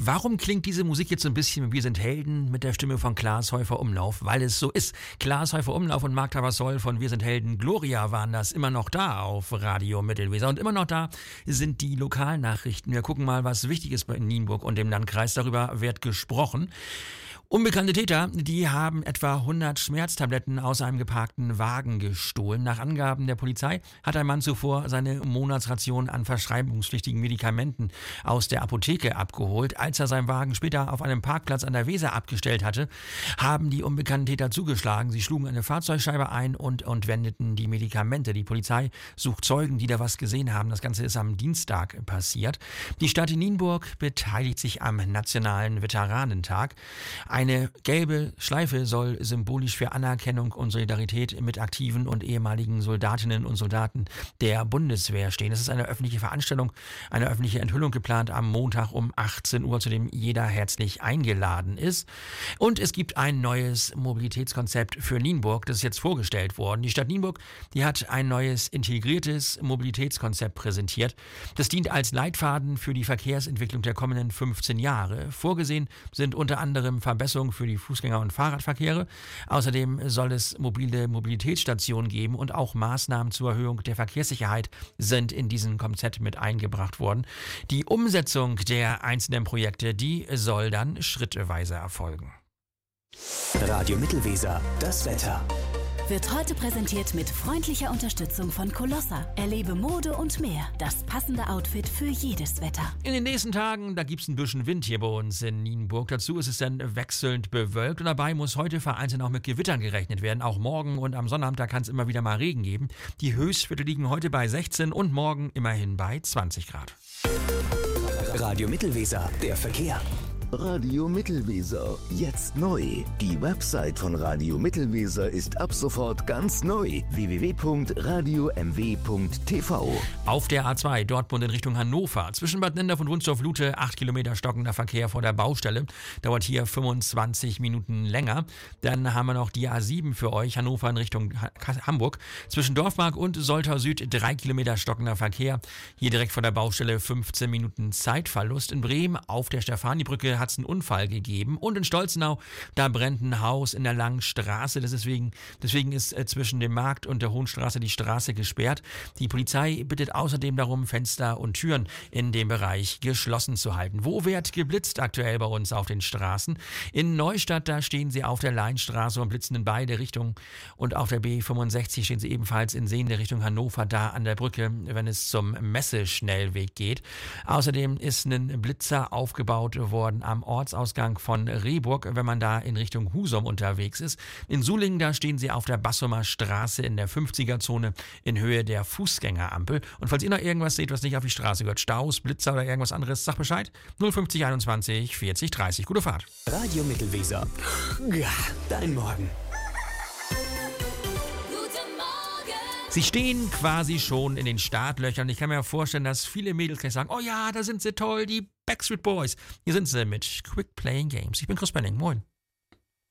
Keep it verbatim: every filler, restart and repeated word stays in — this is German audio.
Warum klingt diese Musik jetzt so ein bisschen wie Wir sind Helden mit der Stimme von Klaas Häufer-Umlauf? Weil es so ist. Klaas Häufer-Umlauf und Marc Tavassol von Wir sind Helden Gloria waren das immer noch da auf Radio Mittelweser. Und immer noch da sind die Lokalnachrichten. Wir gucken mal, was wichtig ist bei Nienburg und dem Landkreis. Darüber wird gesprochen. Unbekannte Täter, die haben etwa hundert Schmerztabletten aus einem geparkten Wagen gestohlen. Nach Angaben der Polizei hat ein Mann zuvor seine Monatsration an verschreibungspflichtigen Medikamenten aus der Apotheke abgeholt. Als er seinen Wagen später auf einem Parkplatz an der Weser abgestellt hatte, haben die unbekannten Täter zugeschlagen. Sie schlugen eine Fahrzeugscheibe ein und, und wendeten die Medikamente. Die Polizei sucht Zeugen, die da was gesehen haben. Das Ganze ist am Dienstag passiert. Die Stadt Nienburg beteiligt sich am Nationalen Veteranentag. Eine gelbe Schleife soll symbolisch für Anerkennung und Solidarität mit aktiven und ehemaligen Soldatinnen und Soldaten der Bundeswehr stehen. Es ist eine öffentliche Veranstaltung, eine öffentliche Enthüllung geplant am Montag um achtzehn Uhr, zu dem jeder herzlich eingeladen ist. Und es gibt ein neues Mobilitätskonzept für Nienburg, das ist jetzt vorgestellt worden. Die Stadt Nienburg, die hat ein neues integriertes Mobilitätskonzept präsentiert. Das dient als Leitfaden für die Verkehrsentwicklung der kommenden fünfzehn Jahre. Vorgesehen sind unter anderem Verbesserungen für die Fußgänger- und Fahrradverkehre. Außerdem soll es mobile Mobilitätsstationen geben und auch Maßnahmen zur Erhöhung der Verkehrssicherheit sind in diesem Konzept mit eingebracht worden. Die Umsetzung der einzelnen Projekte, die soll dann schrittweise erfolgen. Radio Mittelweser, das Wetter. Wird heute präsentiert mit freundlicher Unterstützung von Colossa. Erlebe Mode und mehr. Das passende Outfit für jedes Wetter. In den nächsten Tagen, da gibt's ein bisschen Wind hier bei uns in Nienburg. Dazu ist es dann wechselnd bewölkt und dabei muss heute vereinzelt auch mit Gewittern gerechnet werden. Auch morgen und am Sonnabend, da kann es immer wieder mal Regen geben. Die Höchstwerte liegen heute bei sechzehn und morgen immerhin bei zwanzig Grad. Radio Mittelweser, der Verkehr. Radio Mittelweser, jetzt neu. Die Website von Radio Mittelweser ist ab sofort ganz neu. w w w punkt radio m w punkt t v. Auf der A zwei, Dortmund in Richtung Hannover. Zwischen Bad Nendorf und Wunstorf-Lute, acht Kilometer stockender Verkehr vor der Baustelle. Dauert hier fünfundzwanzig Minuten länger. Dann haben wir noch die A sieben für euch, Hannover in Richtung ha- Hamburg. Zwischen Dorfmark und Soltau Süd, drei Kilometer stockender Verkehr. Hier direkt vor der Baustelle fünfzehn Minuten Zeitverlust. In Bremen auf der Stefanibrücke hat es einen Unfall gegeben. Und in Stolzenau, da brennt ein Haus in der langen Straße. Das ist deswegen, deswegen ist äh, zwischen dem Markt und der Hohenstraße die Straße gesperrt. Die Polizei bittet außerdem darum, Fenster und Türen in dem Bereich geschlossen zu halten. Wo wird geblitzt aktuell bei uns auf den Straßen? In Neustadt, da stehen sie auf der Leinstraße und blitzen in beide Richtungen. Und auf der B fünfundsechzig stehen sie ebenfalls in sehende Richtung Hannover, da an der Brücke, wenn es zum Messeschnellweg geht. Außerdem ist ein Blitzer aufgebaut worden am Ortsausgang von Rehburg, wenn man da in Richtung Husum unterwegs ist. In Sulingen, da stehen sie auf der Bassumer Straße in der fünfziger-Zone in Höhe der Fußgängerampel. Und falls ihr noch irgendwas seht, was nicht auf die Straße gehört, Staus, Blitzer oder irgendwas anderes, sagt Bescheid. null fünfzig einundzwanzig vierzig dreißig. Gute Fahrt. Radio Mittelweser. Ja, dein Morgen. Sie stehen quasi schon in den Startlöchern. Ich kann mir vorstellen, dass viele Mädels gleich sagen, oh ja, da sind sie toll, die Backstreet Boys. Hier sind sie mit Quick Playing Games. Ich bin Chris Benning. Moin.